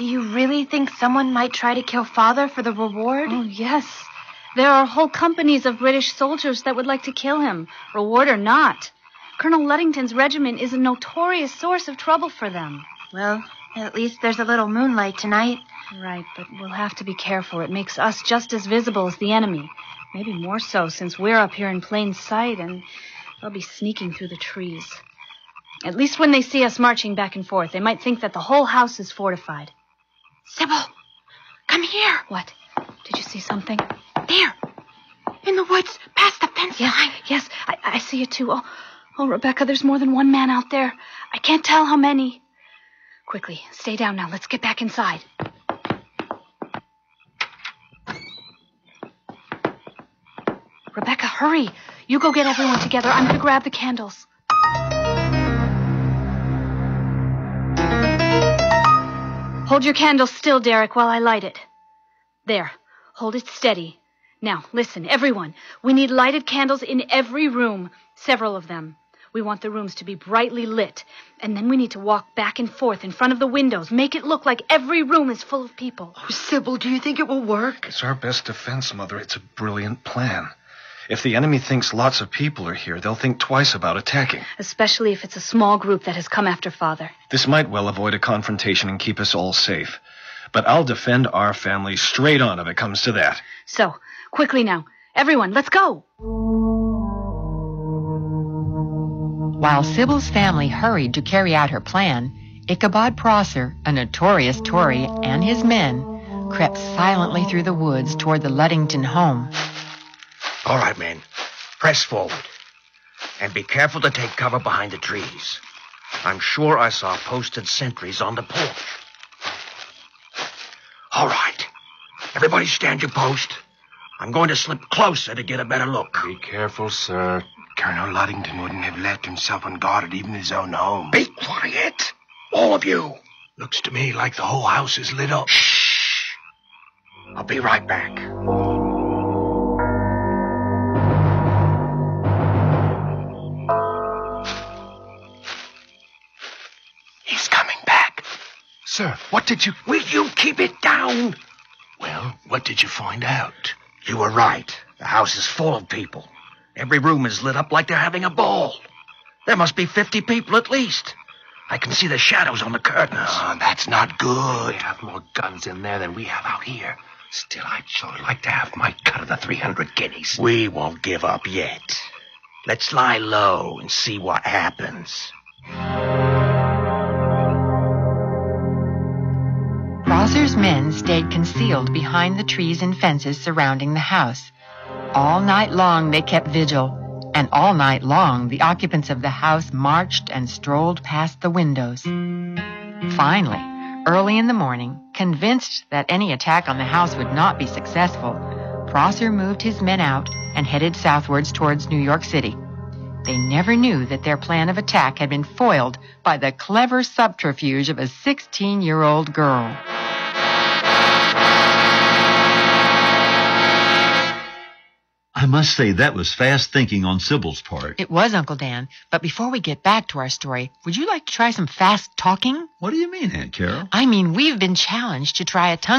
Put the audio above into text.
Do you really think someone might try to kill Father for the reward? Oh, yes. There are whole companies of British soldiers that would like to kill him, reward or not. Colonel Ludington's regiment is a notorious source of trouble for them. Well, at least there's a little moonlight tonight. Right, but we'll have to be careful. It makes us just as visible as the enemy. Maybe more so, since we're up here in plain sight and they'll be sneaking through the trees. At least when they see us marching back and forth, they might think that the whole house is fortified. Sybil, come here. What? Did you see something? There. In the woods, past the fence line. Yes, I see it too. Oh, Rebecca, there's more than one man out there. I can't tell how many. Quickly, stay down now. Let's get back inside. Rebecca, hurry. You go get everyone together. I'm going to grab the candles. Hold your candle still, Derek, while I light it. There. Hold it steady. Now, listen, everyone. We need lighted candles in every room. Several of them. We want the rooms to be brightly lit. And then we need to walk back and forth in front of the windows. Make it look like every room is full of people. Oh, Sybil, do you think it will work? It's our best defense, Mother. It's a brilliant plan. If the enemy thinks lots of people are here, they'll think twice about attacking. Especially if it's a small group that has come after Father. This might well avoid a confrontation and keep us all safe. But I'll defend our family straight on if it comes to that. So, quickly now. Everyone, let's go! While Sybil's family hurried to carry out her plan, Ichabod Prosser, a notorious Tory, and his men crept silently through the woods toward the Ludington home. All right, men. Press forward. And be careful to take cover behind the trees. I'm sure I saw posted sentries on the porch. All right. Everybody stand your post. I'm going to slip closer to get a better look. Be careful, sir. Colonel Ludington wouldn't have left himself unguarded even in his own home. Be quiet. All of you. Looks to me like the whole house is lit up. Shh. I'll be right back. He's coming back. Sir, what did you... Will you keep it down? Well, what did you find out? You were right. The house is full of people. Every room is lit up like they're having a ball. There must be 50 people at least. I can see the shadows on the curtains. Oh, that's not good. They have more guns in there than we have out here. Still, I'd sure like to have my cut of the 300 guineas. We won't give up yet. Let's lie low and see what happens. Prosser's men stayed concealed behind the trees and fences surrounding the house. All night long they kept vigil, and all night long the occupants of the house marched and strolled past the windows. Finally, early in the morning, convinced that any attack on the house would not be successful, Prosser moved his men out and headed southwards towards New York City. They never knew that their plan of attack had been foiled by the clever subterfuge of a 16-year-old girl. I must say that was fast thinking on Sybil's part. It was, Uncle Dan. But before we get back to our story, would you like to try some fast talking? What do you mean, Aunt Carol? I mean, we've been challenged to try a tongue